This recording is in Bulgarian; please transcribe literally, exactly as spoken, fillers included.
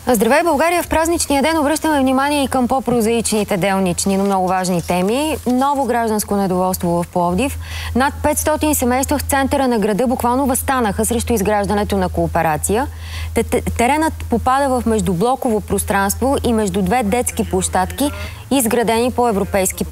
Здравей, България! В празничния ден обръщаме внимание и към по-прозаичните, делнични, но много важни теми. Ново гражданско недоволство в Пловдив. Над петстотин семейства в центъра на града буквално възстанаха срещу изграждането на кооперация. Теренът попада в междублоково пространство и между две детски площадки, изградени по европейски